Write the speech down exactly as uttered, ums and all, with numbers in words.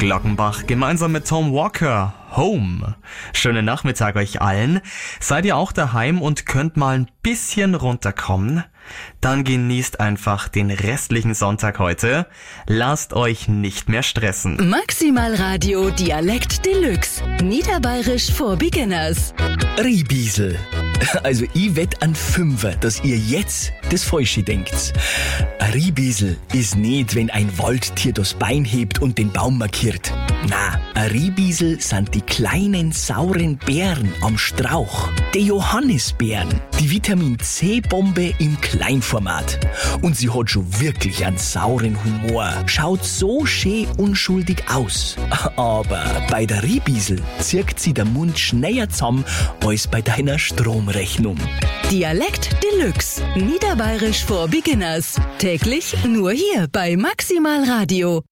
Glockenbach gemeinsam mit Tom Walker. Home. Schönen Nachmittag euch allen. Seid ihr auch daheim und könnt mal ein bisschen runterkommen? Dann genießt einfach den restlichen Sonntag heute. Lasst euch nicht mehr stressen. Maximal Radio Dialekt Deluxe. Niederbayerisch for Beginners. Riebiesel. Also ich wett an Fünfer, dass ihr jetzt das Falsche denkt. Ein Riebiesel ist nicht, wenn ein Waldtier das Bein hebt und den Baum markiert. Na, ein Riebiesel sind die kleinen sauren Beeren am Strauch. Die Johannisbeeren, die Vitamin-C-Bombe im Kleinformat. Und sie hat schon wirklich einen sauren Humor. Schaut so schön unschuldig aus. Aber bei der Riebiesel zirkt sie der Mund schneller zusammen als bei deiner Stromrechnung. Dialekt Deluxe. Niederbayerisch for Beginners. Täglich nur hier bei Maximal Radio.